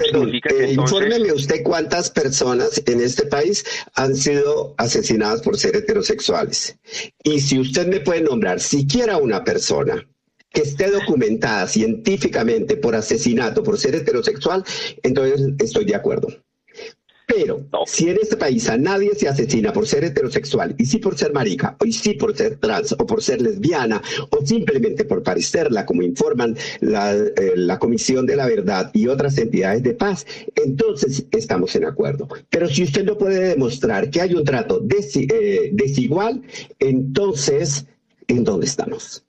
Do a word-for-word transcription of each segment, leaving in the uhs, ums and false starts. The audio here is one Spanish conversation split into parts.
perdón, significa que eh, entonces... infórmeme usted cuántas personas en este país han sido asesinadas por ser heterosexuales. Y si usted me puede nombrar siquiera una persona que esté documentada científicamente por asesinato, por ser heterosexual, entonces estoy de acuerdo. Pero No. si en este país a nadie se asesina por ser heterosexual, y sí por ser marica, o y sí por ser trans, o por ser lesbiana, o simplemente por parecerla, como informan la, eh, la Comisión de la Verdad y otras entidades de paz, entonces estamos en acuerdo. Pero si usted no puede demostrar que hay un trato desi- eh, desigual, entonces, ¿en dónde estamos?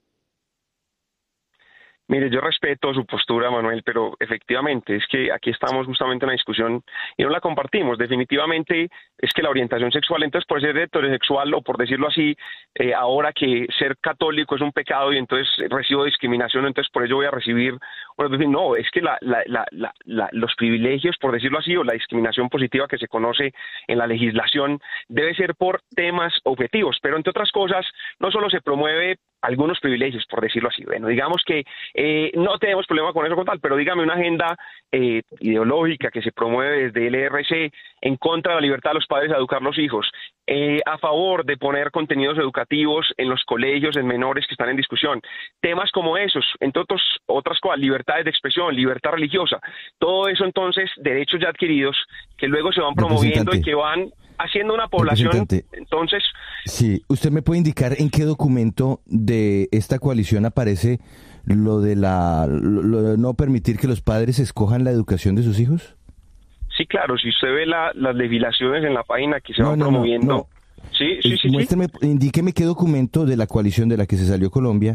Mire, yo respeto su postura, Manuel, pero efectivamente es que aquí estamos justamente en una discusión y no la compartimos. Definitivamente es que la orientación sexual, entonces por ser heterosexual o por decirlo así, eh, ahora que ser católico es un pecado y entonces recibo discriminación, entonces por ello voy a recibir... Bueno, no, es que la, la, la, la, la, los privilegios, por decirlo así, o la discriminación positiva que se conoce en la legislación debe ser por temas objetivos, pero entre otras cosas no solo se promueve algunos privilegios, por decirlo así. Bueno, digamos que eh, no tenemos problema con eso con tal, pero dígame una agenda eh, ideológica que se promueve desde el E R C en contra de la libertad de los padres a educar los hijos, eh, a favor de poner contenidos educativos en los colegios en menores que están en discusión, temas como esos, entre otros, otras cosas, libertades de expresión, libertad religiosa, todo eso entonces, derechos ya adquiridos que luego se van promoviendo y que van haciendo una población, entonces... Sí, ¿usted me puede indicar en qué documento de esta coalición aparece lo de la lo, lo de no permitir que los padres escojan la educación de sus hijos? Sí, claro, si usted ve la, las legislaciones en la página que se no, van no, promoviendo... No, no. Sí, sí, sí, Muéstrame, sí. Indíqueme qué documento de la coalición de la que se salió Colombia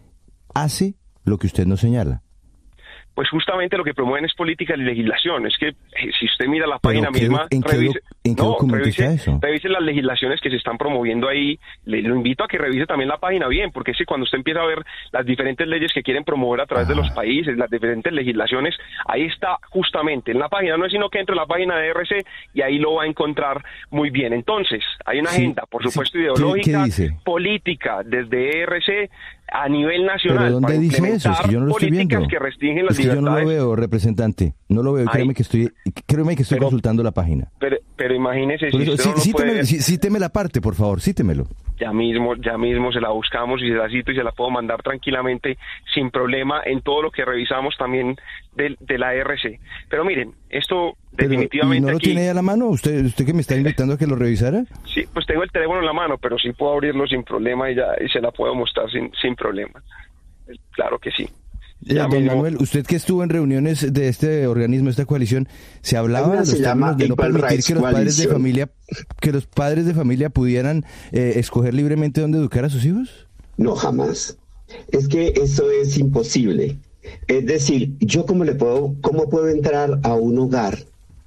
hace lo que usted nos señala. Pues justamente lo que promueven es política y legislación. Es que eh, si usted mira la página qué, misma, ¿en qué, revise, ¿en qué no, documento revise, está eso? revise las legislaciones que se están promoviendo ahí. Le lo invito a que revise también la página bien, porque es que cuando usted empieza a ver las diferentes leyes que quieren promover a través ah. de los países, las diferentes legislaciones, ahí está justamente en la página. No es sino que entre en la página de E R C y ahí lo va a encontrar muy bien. Entonces, hay una sí, agenda, por supuesto, sí. ideológica, ¿Qué, qué dice? política, desde E R C a nivel nacional. ¿Pero dónde para dice eso? Es que yo no lo estoy viendo. Que restringen las es que libertades. Yo no lo veo, representante. No lo veo. Créeme que estoy, créeme que estoy pero, consultando la página. Pero, pero imagínese si eso, usted sí, no lo cíteme, puede... sí, cíteme la parte, por favor, cítemelo. Ya mismo, ya mismo se la buscamos y se la cito y se la puedo mandar tranquilamente, sin problema, en todo lo que revisamos también de, de la E R C. Pero miren, esto pero, definitivamente ¿y no lo aquí... tiene ahí a la mano? ¿Usted usted que me está invitando a que lo revisara? Sí, pues tengo el teléfono en la mano, pero sí puedo abrirlo sin problema y, ya, y se la puedo mostrar sin, sin problema. Claro que sí. Ya, don mismo... Manuel, usted que estuvo en reuniones de este organismo, esta coalición, ¿se hablaba de los términos de no permitir que los padres de familia que los padres de familia pudieran eh, escoger libremente dónde educar a sus hijos? No, jamás. Es que eso es imposible. Es decir, yo cómo le puedo, cómo puedo entrar a un hogar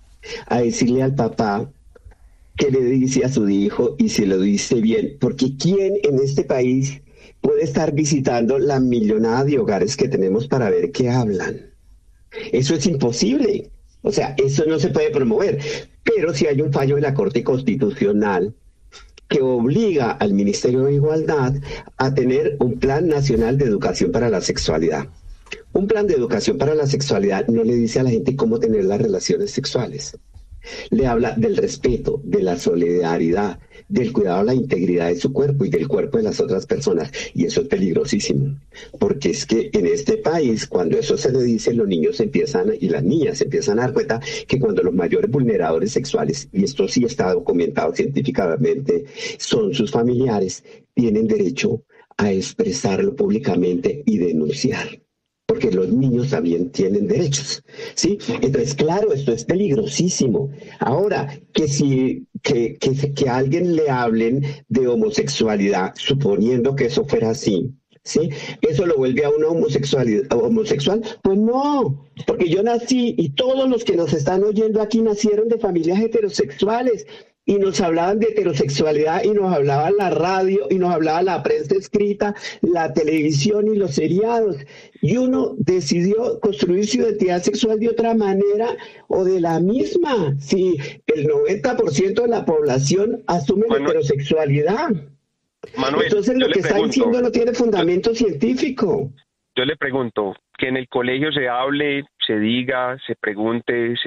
a decirle al papá qué le dice a su hijo y si lo dice bien, porque ¿quién en este país puede estar visitando la millonada de hogares que tenemos para ver qué hablan? Eso es imposible. O sea, eso no se puede promover. Pero si hay un fallo de la Corte Constitucional que obliga al Ministerio de Igualdad a tener un plan nacional de educación para la sexualidad. Un plan de educación para la sexualidad no le dice a la gente cómo tener las relaciones sexuales. Le habla del respeto, de la solidaridad, del cuidado de la integridad de su cuerpo y del cuerpo de las otras personas. Y eso es peligrosísimo, porque es que en este país, cuando eso se le dice, los niños empiezan y las niñas empiezan a dar cuenta que cuando los mayores vulneradores sexuales, y esto sí está documentado científicamente, son sus familiares, tienen derecho a expresarlo públicamente y denunciar. Porque los niños también tienen derechos, ¿sí? Entonces, claro, esto es peligrosísimo. Ahora, que si que, que, que a alguien le hablen de homosexualidad, suponiendo que eso fuera así, ¿sí? ¿Eso lo vuelve a una homosexualidad, homosexual? Pues no, porque yo nací y todos los que nos están oyendo aquí nacieron de familias heterosexuales. Y nos hablaban de heterosexualidad y nos hablaba la radio y nos hablaba la prensa escrita, la televisión y los seriados. Y uno decidió construir su identidad sexual de otra manera o de la misma. Si el noventa por ciento de la población asume Manuel, la heterosexualidad. Manuel, entonces lo que está diciendo no tiene fundamento yo, científico. Yo le pregunto, que en el colegio se hable, se diga, se pregunte, se